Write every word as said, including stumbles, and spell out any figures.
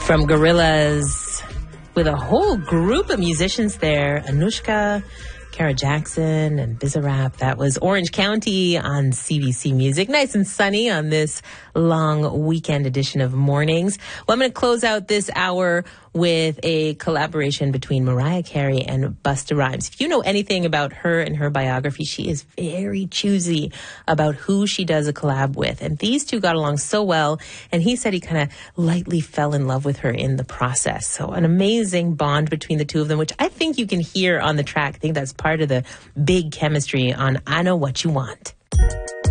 From Gorillaz, with a whole group of musicians there, Anushka, Kara Jackson, and Bizarrap. That was Orange County on C B C Music. Nice and sunny on this long weekend edition of Mornings. Well, I'm going to close out this hour with a collaboration between Mariah Carey and Busta Rhymes. If you know anything about her and her biography, she is very choosy about who she does a collab with. And these two got along so well, and he said he kind of lightly fell in love with her in the process. So an amazing bond between the two of them, which I think you can hear on the track. I think that's part of the big chemistry on I Know What You Want.